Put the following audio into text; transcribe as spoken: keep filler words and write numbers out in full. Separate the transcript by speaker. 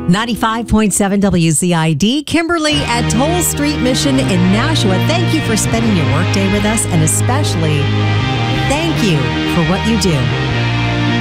Speaker 1: ninety-five point seven W Z I D, Kimberly at Toll Street Mission in Nashua. Thank you for spending your workday with us, and especially thank you for what you do.